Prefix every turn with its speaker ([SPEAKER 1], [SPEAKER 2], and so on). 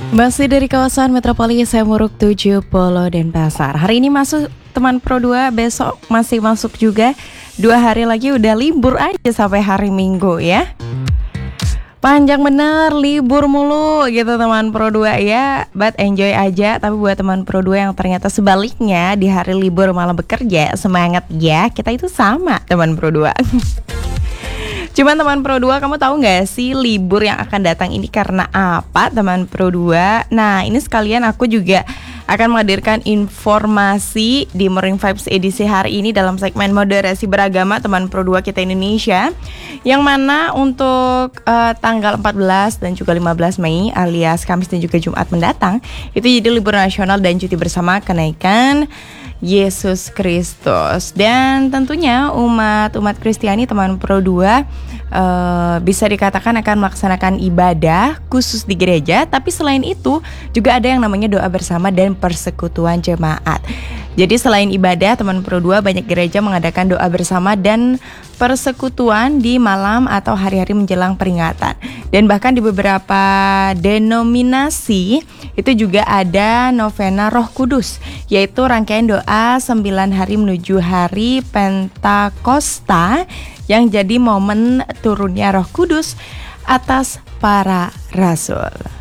[SPEAKER 1] Masih dari kawasan metropolis Muruk 7 Polo Denpasar. Hari ini masuk teman Pro 2, besok masih masuk juga. 2 hari lagi udah libur aja sampai hari Minggu ya. Panjang bener, libur mulu gitu teman Pro 2 ya. But enjoy aja. Tapi buat teman Pro 2 yang ternyata sebaliknya di hari libur malah bekerja, semangat ya. Kita itu sama teman Pro 2. Cuman teman Pro 2, kamu tahu gak sih libur yang akan datang ini karena apa teman Pro 2? Nah, ini sekalian aku juga akan menghadirkan informasi di Morning Vibes edisi hari ini dalam segmen moderasi beragama teman Pro 2 kita Indonesia, yang mana untuk tanggal 14 dan juga 15 Mei alias Kamis dan juga Jumat mendatang itu jadi libur nasional dan cuti bersama kenaikan Yesus Kristus. Dan tentunya umat Kristiani teman Pro 2 bisa dikatakan akan melaksanakan ibadah khusus di gereja. Tapi selain itu juga ada yang namanya doa bersama dan persekutuan jemaat. Jadi selain ibadah teman Pro 2, banyak gereja mengadakan doa bersama dan persekutuan di malam atau hari-hari menjelang peringatan. Dan bahkan di beberapa denominasi itu juga ada novena Roh Kudus, yaitu rangkaian doa 9 hari menuju hari Pentakosta yang jadi momen turunnya Roh Kudus atas para rasul.